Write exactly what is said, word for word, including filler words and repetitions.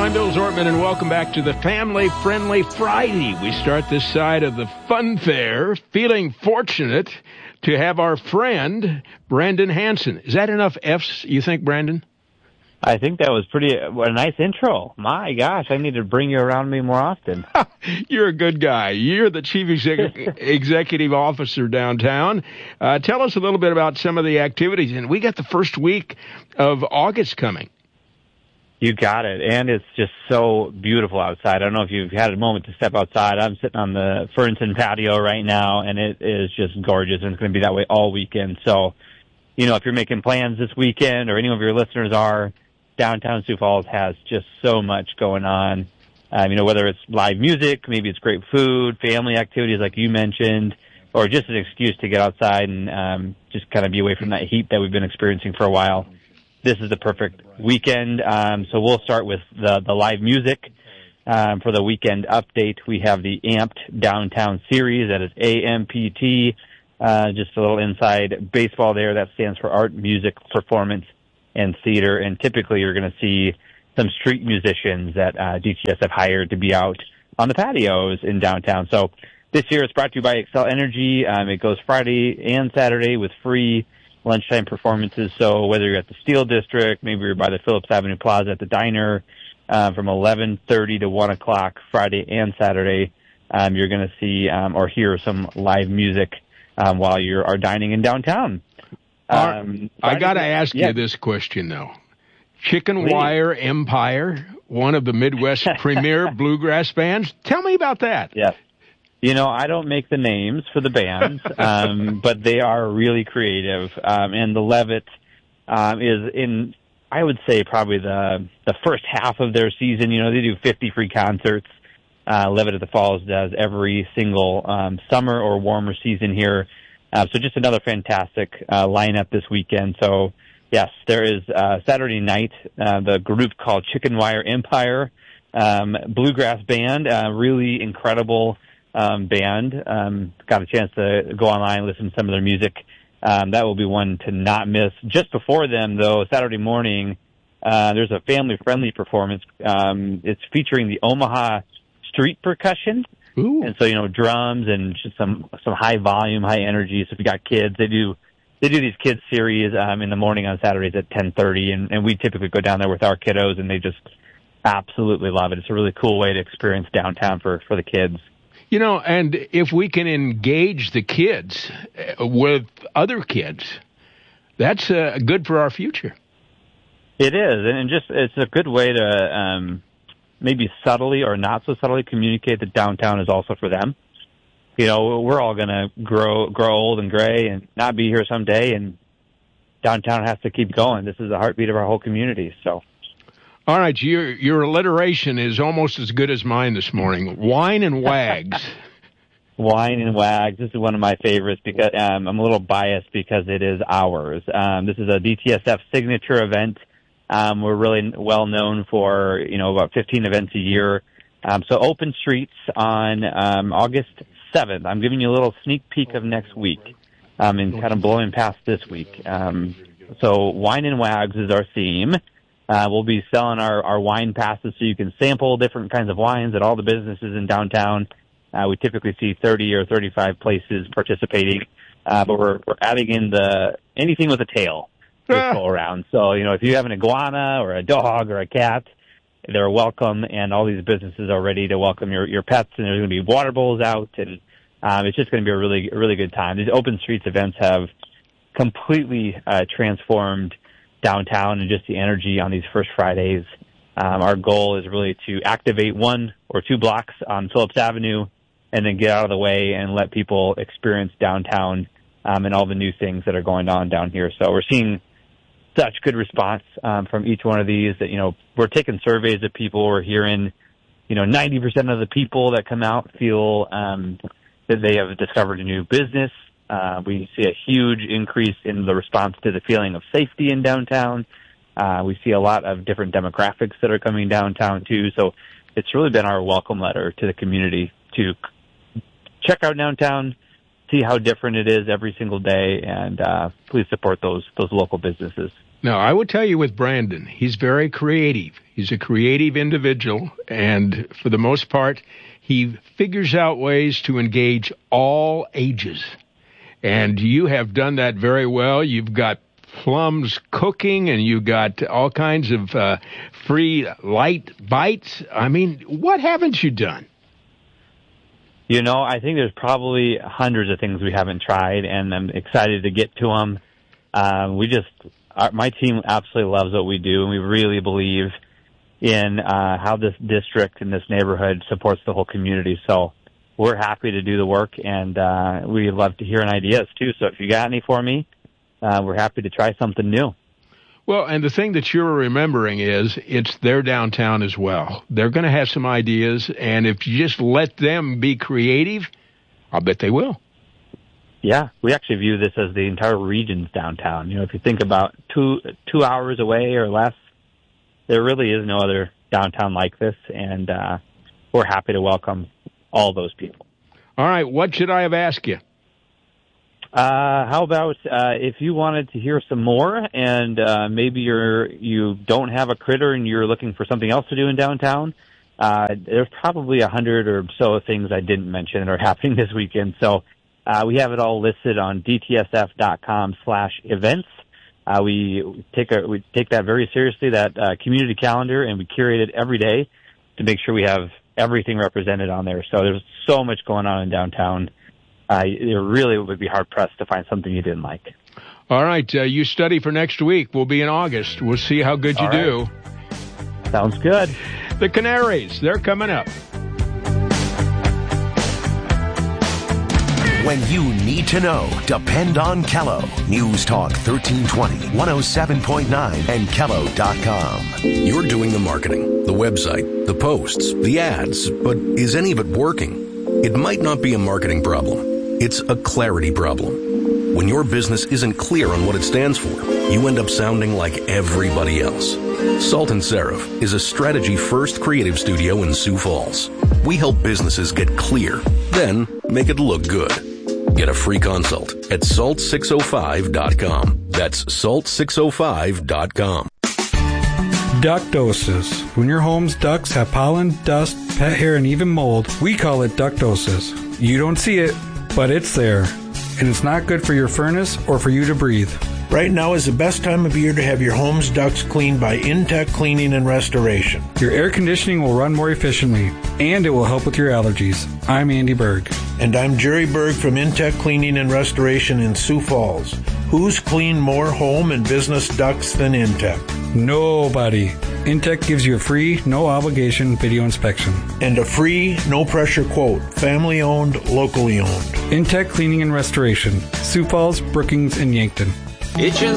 I'm Bill Zortman, and welcome back to the Family Friendly Friday. We start this side of the fun fair feeling fortunate to have our friend, Brandon Hanson. Is that enough F's, you think, Brandon? I think that was pretty what a nice intro. My gosh, I need to bring you around me more often. You're a good guy. You're the chief exec- executive officer downtown. Uh, tell us a little bit about some of the activities. And we got the first week of August coming. You got it. And it's just so beautiful outside. I don't know if you've had a moment to step outside. I'm sitting on the Fernson patio right now, and it is just gorgeous, and it's going to be that way all weekend. So, you know, if you're making plans this weekend, or any of your listeners are, downtown Sioux Falls has just so much going on. Um, you know, whether it's live music, maybe it's great food, family activities like you mentioned, or just an excuse to get outside and um, just kind of be away from that heat that we've been experiencing for a while. This is the perfect weekend. Um, so we'll start with the, the live music. Um, for the weekend update, we have the Amped Downtown Series. That is A M P T. Uh, just a little inside baseball there. That stands for Art, Music, Performance, and Theater. And typically you're going to see some street musicians that uh, D T S have hired to be out on the patios in downtown. So this year it's brought to you by Xcel Energy. Um, it goes Friday and Saturday with free lunchtime performances. So whether you're at the Steel District, maybe you're by the Phillips Avenue Plaza at the diner, uh, from eleven thirty to one o'clock Friday and Saturday, um, you're going to see um, or hear some live music um, while you are dining in downtown. Um, I got to ask yeah. you this question, though. Chicken Please. Wire Empire, one of the Midwest's premier bluegrass bands. Tell me about that. Yes. You know, I don't make the names for the bands, um, but they are really creative. Um, and the Levitt um, is in, I would say, probably the the first half of their season. You know, they do fifty free concerts. Uh, Levitt at the Falls does every single um, summer or warmer season here. Uh, so just another fantastic uh, lineup this weekend. So, yes, there is uh, Saturday night, uh, the group called Chicken Wire Empire, um, bluegrass band, uh, really incredible um, band. Um, got a chance to go online and listen to some of their music. Um, that will be one to not miss. Just before them, though, Saturday morning, uh, there's a family-friendly performance. Um, it's featuring the Omaha Street Percussion. Ooh. And so, you know, drums and just some some high volume, high energy. So if you got kids, they do they do these kids series um, in the morning on Saturdays at ten thirty, and, and we typically go down there with our kiddos, and they just absolutely love it. It's a really cool way to experience downtown for, for the kids. You know, and if we can engage the kids with other kids, that's uh, good for our future. It is, and just it's a good way to um, maybe subtly or not so subtly communicate that downtown is also for them. You know, we're all going to grow grow old and gray and not be here someday, and downtown has to keep going. This is the heartbeat of our whole community, so... All right, your your alliteration is almost as good as mine this morning. Wine and Wags. Wine and Wags. This is one of my favorites because um, I'm a little biased because it is ours. Um, this is a D T S F signature event. Um, we're really well known for, you know, about fifteen events a year. Um, so open streets on um, August seventh. I'm giving you a little sneak peek of next week um, and kind of blowing past this week. Um, so Wine and Wags is our theme. Uh, we'll be selling our, our wine passes so you can sample different kinds of wines at all the businesses in downtown. Uh, we typically see thirty or thirty-five places participating, uh, but we're, we're adding in the anything with a tail this go around. So, you know, if you have an iguana or a dog or a cat, they're welcome, and all these businesses are ready to welcome your, your pets, and there's going to be water bowls out, and um, it's just going to be a really, a really good time. These open streets events have completely uh, transformed downtown and just the energy on these first Fridays. Um, our goal is really to activate one or two blocks on Phillips Avenue and then get out of the way and let people experience downtown um, and all the new things that are going on down here. So we're seeing such good response um, from each one of these that, you know, we're taking surveys of people. We're hearing, you know, ninety percent of the people that come out feel um, that they have discovered a new business. Uh, we see a huge increase in the response to the feeling of safety in downtown. Uh, we see a lot of different demographics that are coming downtown, too. So it's really been our welcome letter to the community to check out downtown, see how different it is every single day, and uh, please support those those local businesses. Now, I will tell you with Brandon, he's very creative. He's a creative individual, and for the most part, he figures out ways to engage all ages. And you have done that very well. You've got Plum's Cooking, and you've got all kinds of uh, free light bites. I mean, what haven't you done? You know, I think there's probably hundreds of things we haven't tried, and I'm excited to get to them. Uh, we just, our, my team absolutely loves what we do, and we really believe in uh, how this district and this neighborhood supports the whole community. So we're happy to do the work, and uh, we love to hear any ideas, too. So if you got any for me, uh, we're happy to try something new. Well, and the thing that you're remembering is it's their downtown as well. They're going to have some ideas, and if you just let them be creative, I'll bet they will. Yeah, we actually view this as the entire region's downtown. You know, if you think about two two hours away or less, there really is no other downtown like this, and uh, we're happy to welcome all those people. All right, what should I have asked you? Uh, how about uh, if you wanted to hear some more, and uh, maybe you're you don't have a critter and you're looking for something else to do in downtown? Uh, there's probably a hundred or so things I didn't mention that are happening this weekend. So uh, we have it all listed on D T S F dot com slash events. Uh, we take a, we take that very seriously, that uh, community calendar, and we curate it every day to make sure we have everything represented on there. So there's so much going on in downtown. Uh, it really would be hard-pressed to find something you didn't like. All right. Uh, you study for next week. We'll be in August. We'll see how good you All right. do. Sounds good. The Canaries, they're coming up. When you need to know, depend on Kello. News Talk thirteen twenty, one oh seven point nine, and Kello dot com. You're doing the marketing, the website, the posts, the ads, but is any of it working? It might not be a marketing problem. It's a clarity problem. When your business isn't clear on what it stands for, you end up sounding like everybody else. Salt and Serif is a strategy-first creative studio in Sioux Falls. We help businesses get clear, then make it look good. Get a free consult at salt six oh five dot com. That's salt six oh five dot com. Ductosis. When your home's ducts have pollen, dust, pet hair, and even mold, we call it ductosis. You don't see it, but it's there. And it's not good for your furnace or for you to breathe. Right now is the best time of year to have your home's ducts cleaned by Intech Cleaning and Restoration. Your air conditioning will run more efficiently, and it will help with your allergies. I'm Andy Berg. And I'm Jerry Berg from Intech Cleaning and Restoration in Sioux Falls. Who's cleaned more home and business ducts than Intech? Nobody. Intech gives you a free, no-obligation video inspection. And a free, no-pressure quote. Family-owned, locally owned. Intech Cleaning and Restoration. Sioux Falls, Brookings, and Yankton. Itches